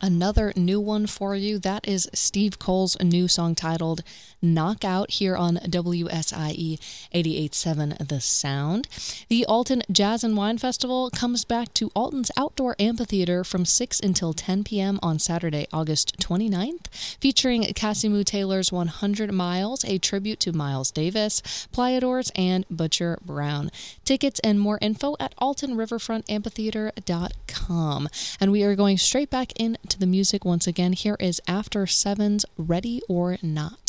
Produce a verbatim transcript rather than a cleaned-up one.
Another new one for you, that is Steve Cole's new song titled Knockout here on W S I E eighty-eight point seven The Sound. The Alton Jazz and Wine Festival comes back to Alton's Outdoor Amphitheater from six until ten p.m. on Saturday, August twenty-ninth, featuring Cassimu Taylor's one hundred miles, a tribute to Miles Davis, Playadors, and Butcher Brown. Tickets and more info at alton riverfront amphitheater dot com. And we are going straight back into the music once again. Here is After Seven's Ready or Not.